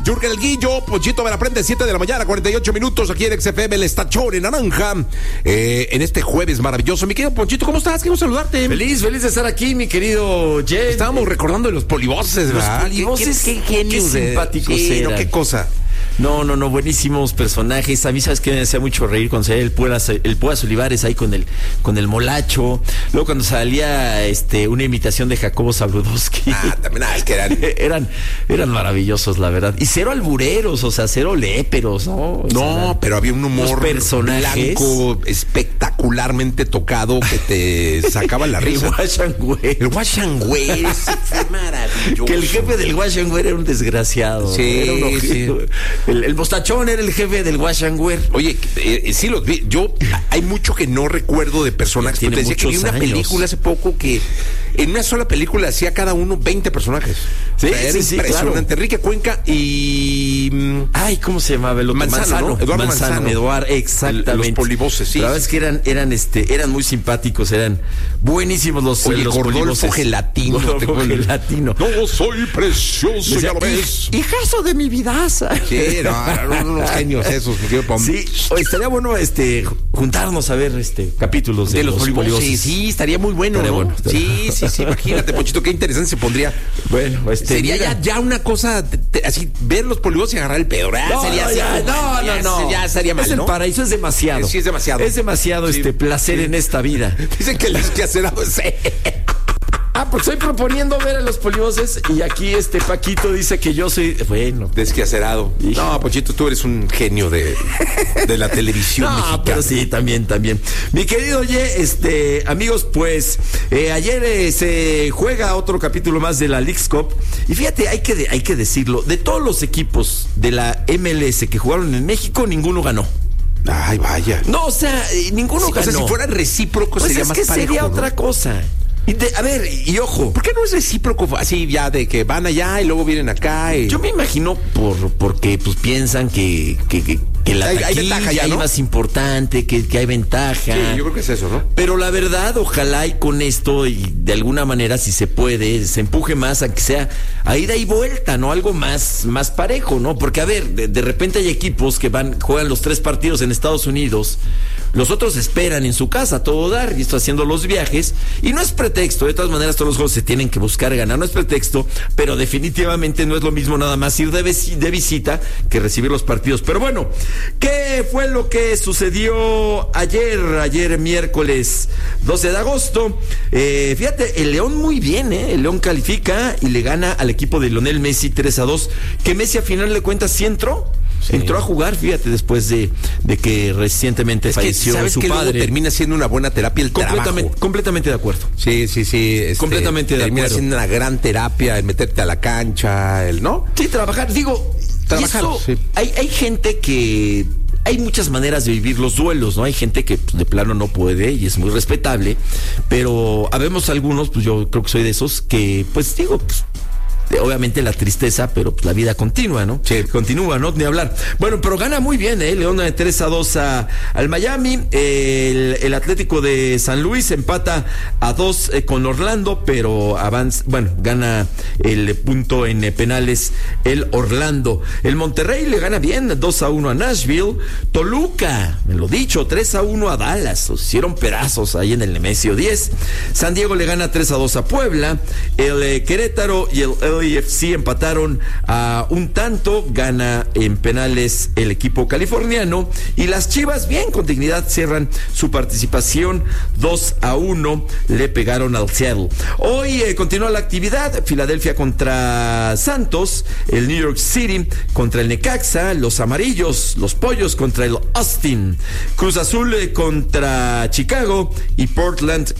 Jürgen El Guillo, Ponchito Veraprendes, 7 de la mañana, 48 minutos, aquí en XFM, el Estachón en Naranja, en este jueves maravilloso. Mi querido Ponchito, ¿cómo estás? Quiero saludarte. Feliz de estar aquí, mi querido Jen. Estábamos recordando de los polivoces, ¿verdad? Los polivoces, qué genios. qué simpáticos eran. No, qué cosa. No, buenísimos personajes. A mí, ¿sabes qué? Me hacía mucho reír cuando salía el Puedas Olivares ahí con el molacho. Luego cuando salía una imitación de Jacobo Zabludowski. También, es que eran maravillosos, la verdad. Y cero albureros, o sea, cero léperos, ¿no? Pero había un humor blanco espectacularmente tocado que te sacaba la risa. El Wash and Wear fue maravilloso. Que el jefe del Wash and Wear era un desgraciado. Sí, era un ojito. Sí. El Mostachón era el jefe del Wash and Wear. Oye, sí los vi. Yo, hay mucho que no recuerdo de personajes. Tiene Pero te decía que vi una película hace poco que en una sola película hacía cada uno 20 personajes. Sí, o sea, era impresionante. Claro. Enrique Cuenca y... Ay, ¿cómo se llamaba el otro? Manzano, ¿no? Eduardo Manzano. Eduardo, exactamente. Los polivoces, sí. La verdad es que eran muy simpáticos, eran buenísimos los Gordolfo Gelatino. Gelatino. No soy precioso, ya lo ves. Hijazo de mi vidaza. Sí, eran unos genios esos. Sí, estaría bueno juntarnos a ver capítulos de los polivoces. Sí, estaría muy bueno, estaría ¿no? Bueno. Sí, imagínate, Ponchito, qué interesante se pondría. Bueno, sería ya una cosa así, ver los polivoces y agarrar el pedo. Ya estaría mal, es el ¿no? paraíso, es demasiado. Sí, es demasiado. Es demasiado placer en esta vida. Dicen que el desquacerado es... Pues estoy proponiendo ver a los polivoces y aquí Paquito dice que yo soy, desquacerado. No, Pochito, tú eres un genio de la televisión mexicana. Pero sí, también. Mi querido amigos, pues ayer se juega otro capítulo más de la Leagues Cup y fíjate, hay que decirlo, de todos los equipos de la MLS que jugaron en México, ninguno ganó. Ay, vaya. No, o sea, ninguno ganó. O sea, si fuera recíproco pues sería más parejo, sería otra cosa. Y ojo, ¿por qué no es recíproco así ya de que van allá y luego vienen acá? Yo me imagino porque pues piensan que la taquilla hay ventaja ya, ¿no? Es más importante, que hay ventaja. Sí, yo creo que es eso, ¿no? Pero la verdad, ojalá y con esto y de alguna manera, si se puede, se empuje más a que sea a ida y vuelta, ¿no? Algo más parejo, ¿no? Porque a ver, de repente hay equipos que juegan los 3 partidos en Estados Unidos, los otros esperan en su casa todo dar y esto haciendo los viajes y no es pretexto, de todas maneras todos los juegos se tienen que buscar ganar, no es pretexto, pero definitivamente no es lo mismo nada más ir de visita que recibir los partidos. Pero bueno, ¿qué fue lo que sucedió ayer miércoles 12 de agosto? Fíjate, el León muy bien, el León califica y le gana al equipo de Lionel Messi 3-2, que Messi a final de cuentas sí entró a jugar, fíjate, después de que recientemente falleció ¿sabes su que padre? Termina siendo una buena terapia el trabajo. Completamente de acuerdo. Sí. Completamente de acuerdo. Termina siendo una gran terapia el meterte a la cancha, ¿no? Sí, trabajar. Sí. Hay gente que... Hay muchas maneras de vivir los duelos, ¿no? Hay gente que de plano no puede y es muy respetable, pero habemos algunos, pues yo creo que soy de esos que, obviamente la tristeza, pero pues la vida continúa, ¿no? Sí. Continúa, ¿no? Ni hablar. Bueno, pero gana muy bien, León 3-2 al Miami. El Atlético de San Luis empata a 2 con Orlando, pero gana el punto en penales el Orlando. El Monterrey le gana bien 2-1 a Nashville. Toluca, me lo dicho, 3-1 a Dallas. Los hicieron pedazos ahí en el Nemesio 10. San Diego le gana 3-2 a Puebla. El Querétaro y el LAFC empataron a un tanto, gana en penales el equipo californiano y las Chivas bien con dignidad cierran su participación 2-1, le pegaron al Seattle. Hoy continúa la actividad, Filadelfia contra Santos, el New York City contra el Necaxa, los amarillos, los pollos contra el Austin, Cruz Azul contra Chicago y Portland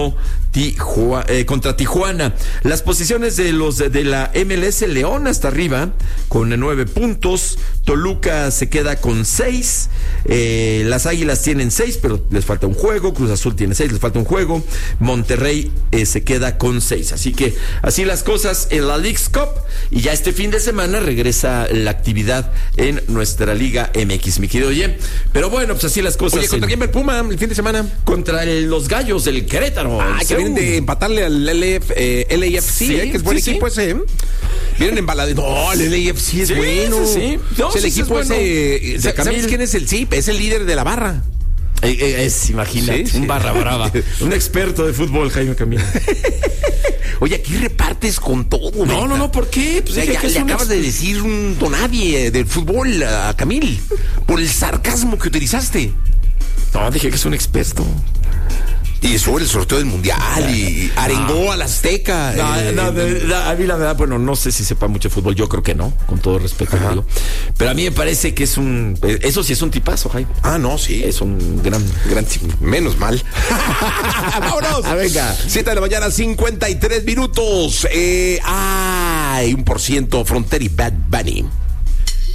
contra Tijuana. Las posiciones de los de la MLS, León hasta arriba con 9 puntos, Toluca se queda con 6, las Águilas tienen 6 pero les falta un juego, Cruz Azul tiene 6, les falta un juego, Monterrey se queda con 6, así que así las cosas en la Leagues Cup y ya este fin de semana regresa la actividad en nuestra Liga MX, mi querido Oye, pero bueno, pues así las cosas. Oye, ¿contra quién va el Puma el fin de semana? Contra los Gallos del Querétaro. Qué vienen de empatarle al LAFC, Sí, que es buen sí, equipo ese. Vienen embalados. No, el LAFC es bueno. Sí. No, es el equipo es bueno. ese. De ¿Sabes Camil. quién es el CIP? Es el líder de la barra. Imagínate, Sí, un sí. barra brava. Un experto de fútbol, Jaime Camilo. Oye, aquí repartes con todo. No, ¿por qué? Pues O sea, dije ya que es le un acabas de decir un donadie del fútbol a Camil por el sarcasmo que utilizaste. No, dije que es un experto. Y sobre el sorteo del mundial y arengó al Azteca. A mí la verdad, bueno, no sé si sepa mucho de fútbol, yo creo que no, con todo respeto le digo. Pero a mí me parece que eso sí es un tipazo, Jaime. Ah, no, sí. Es un gran tipo. Menos mal. ¡Vámonos! Venga. 7 de la mañana, 53 minutos. Hay 1% Frontier y Bad Bunny.